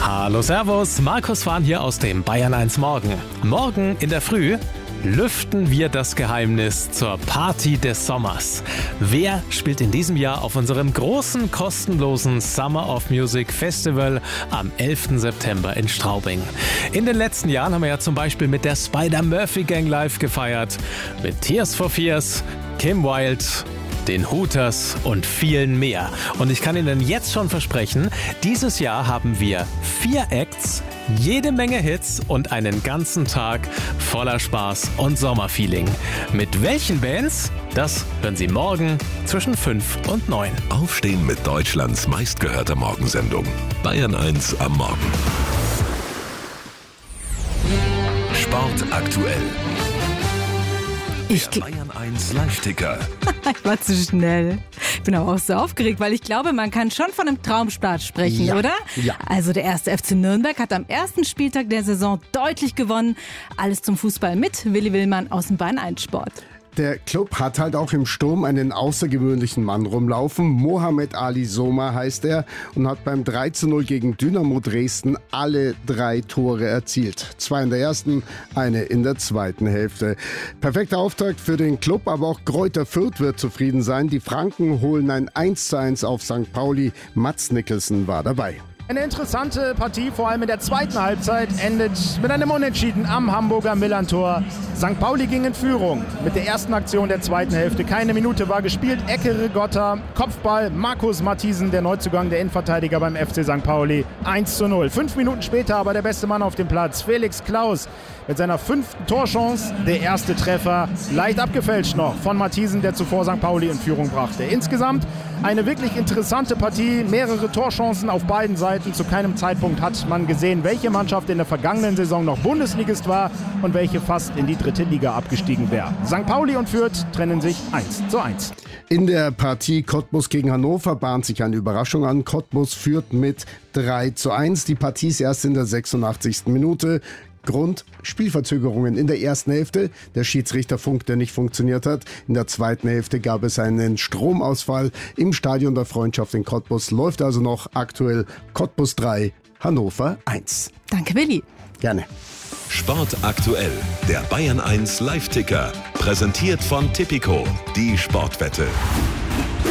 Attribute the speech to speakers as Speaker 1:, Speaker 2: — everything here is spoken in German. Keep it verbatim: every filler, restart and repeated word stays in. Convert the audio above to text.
Speaker 1: Hallo Servus, Markus Fahn hier aus dem Bayern eins Morgen. Morgen in der Früh lüften wir das Geheimnis zur Party des Sommers. Wer spielt in diesem Jahr auf unserem großen, kostenlosen Summer of Music Festival am elften September in Straubing? In den letzten Jahren haben wir ja zum Beispiel mit der Spider-Murphy Gang live gefeiert, mit Tears for Fears, Kim Wilde, den Hooters und vielen mehr. Und ich kann Ihnen jetzt schon versprechen, dieses Jahr haben wir vier Acts, jede Menge Hits und einen ganzen Tag voller Spaß und Sommerfeeling. Mit welchen Bands? Das hören Sie morgen zwischen fünf und neun.
Speaker 2: Aufstehen mit Deutschlands meistgehörter Morgensendung. Bayern eins am Morgen. Sport aktuell.
Speaker 3: Ich
Speaker 2: Der Bayern eins Live-Ticker.
Speaker 3: Ich war zu schnell. Ich bin aber auch so aufgeregt, weil ich glaube, man kann schon von einem Traumstart sprechen,
Speaker 4: Ja.
Speaker 3: oder?
Speaker 4: Ja.
Speaker 3: Also der erste F C Nürnberg hat am ersten Spieltag der Saison deutlich gewonnen. Alles zum Fußball mit Willi Willmann aus dem Bayern eins Sport.
Speaker 4: Der Club hat halt auch im Sturm einen außergewöhnlichen Mann rumlaufen. Mohamed Ali Soma heißt er und hat beim drei zu null gegen Dynamo Dresden alle drei Tore erzielt. Zwei in der ersten, eine in der zweiten Hälfte. Perfekter Auftakt für den Club, aber auch Greuther Fürth wird zufrieden sein. Die Franken holen ein eins zu eins auf Sankt Pauli. Mats Nicholson war dabei.
Speaker 5: Eine interessante Partie, vor allem in der zweiten Halbzeit, endet mit einem Unentschieden am Hamburger Millantor. Sankt Pauli ging in Führung mit der ersten Aktion der zweiten Hälfte. Keine Minute war gespielt. Ecke Rigotta, Kopfball, Markus Matthiesen, der Neuzugang, der Innenverteidiger beim F C Sankt Pauli. eins zu null. Fünf Minuten später aber der beste Mann auf dem Platz, Felix Klaus, mit seiner fünften Torchance. Der erste Treffer, leicht abgefälscht noch von Matthiesen, der zuvor Sankt Pauli in Führung brachte. Insgesamt eine wirklich interessante Partie, mehrere Torchancen auf beiden Seiten. Zu keinem Zeitpunkt hat man gesehen, welche Mannschaft in der vergangenen Saison noch Bundesligist war und welche fast in die dritte Liga abgestiegen wäre. Sankt Pauli und Fürth trennen sich eins zu eins.
Speaker 4: In der Partie Cottbus gegen Hannover bahnt sich eine Überraschung an. Cottbus führt mit drei zu eins. Die Partie ist erst in der sechsundachtzigsten Minute. Grund: Spielverzögerungen in der ersten Hälfte. Der Schiedsrichterfunk, der nicht funktioniert hat. In der zweiten Hälfte gab es einen Stromausfall im Stadion der Freundschaft in Cottbus. Läuft also noch aktuell Cottbus drei, Hannover eins.
Speaker 3: Danke, Willi.
Speaker 4: Gerne.
Speaker 2: Sport aktuell. Der Bayern eins Live-Ticker. Präsentiert von Tipico, die Sportwette.